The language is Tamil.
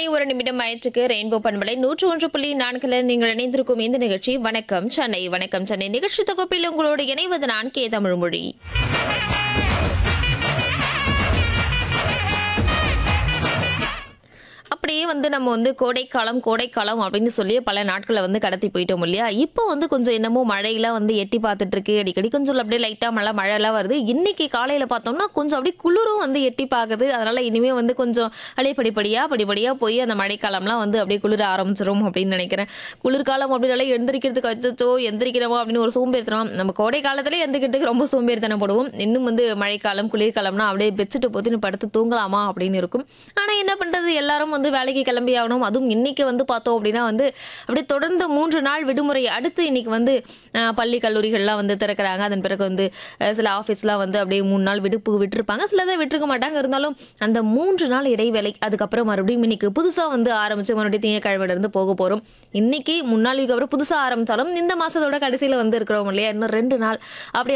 1 ஆயிற்றுக்கு ரெயின்போ பண்பலை 101.4 நீங்கள் இணைந்திருக்கும் இந்த நிகழ்ச்சி வணக்கம் சென்னை. வணக்கம் சென்னை நிகழ்ச்சி தொகுப்பில் உங்களோடு இணைவது நான் கே தமிழ்மொழி. அப்படியே நம்ம கோடைக்காலம் அப்படின்னு சொல்லி பல நாட்களை கடத்தி போயிட்டோம் இல்லையா. இப்போ கொஞ்சம் என்னமோ மழையெல்லாம் எட்டி பார்த்துட்டு இருக்கு. அடிக்கடி கொஞ்சம் அப்படியே லைட்டா மழைலாம் வருது. இன்னைக்கு காலையில பார்த்தோம்னா கொஞ்சம் அப்படியே குளிரும் எட்டி பார்க்குது. அதனால இனிமே கொஞ்சம் அப்படியே படிப்படியா போய் அந்த மழைக்காலம்லாம் அப்படியே குளிர ஆரம்பிச்சிரும் அப்படின்னு நினைக்கிறேன். குளிர்காலம் அப்படின்னால எந்திரிக்கிறதுக்கு அச்சோ எந்திரிக்கிறோமோ அப்படின்னு ஒரு சோம்பேறித்தனம். நம்ம கோடை காலத்திலே எந்திரிக்கிறதுக்கு ரொம்ப சோம்பேறித்தனம் போடுவோம். இன்னும் மழைக்காலம் குளிர்காலம்னா அப்படியே பெட்ஷீட் போத்தி படுத்து தூங்கலாமா அப்படின்னு இருக்கும். ஆனா என்ன பண்றது, எல்லாரும் வேலைக்கு கிளம்பி ஆகணும். அதுவும் இன்னைக்கு பார்த்தோம் அப்படின்னா அப்படியே தொடர்ந்து 3 நாள் விடுமுறை. அடுத்து இன்னைக்கு பள்ளி கல்லூரிகள்லாம் திறக்கிறாங்க. அதன் பிறகு சில ஆஃபீஸ்லாம் அப்படியே 3 நாள் விடுப்பு விட்டுருப்பாங்க, சிலதை விட்டுருக்க மாட்டாங்க. இருந்தாலும் அந்த 3 நாள் இடைவேளை, அதுக்கப்புறம் மறுபடியும் இன்னைக்கு புதுசா ஆரம்பிச்சு மறுபடியும் திங்கட்கிழமையில இருந்து போக போறோம். இன்னைக்கு 3 நாளுக்கு அப்புறம் புதுசா ஆரம்பிச்சாலும் இந்த மாசத்தோட கடைசியில இருக்கிறோம் இல்லையா, இன்னும் 2 நாள் அப்படி